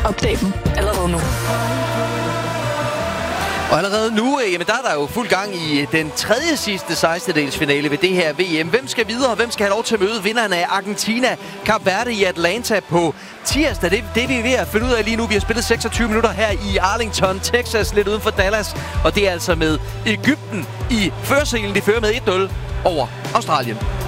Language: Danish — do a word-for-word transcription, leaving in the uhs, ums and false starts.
Opdag dem allerede nu. Og allerede nu, jamen der er der jo fuld gang i den tredje sidste sekstendedelsfinale ved det her V M. Hvem skal videre? Hvem skal have lov til at møde vinderen af Argentina, Kap Verde i Atlanta på tirsdag? Det, det er vi ved at finde ud af lige nu. Vi har spillet seksogtyve minutter her i Arlington, Texas, lidt uden for Dallas. Og det er altså med Egypten i førerselen. De fører med et nul over Australien.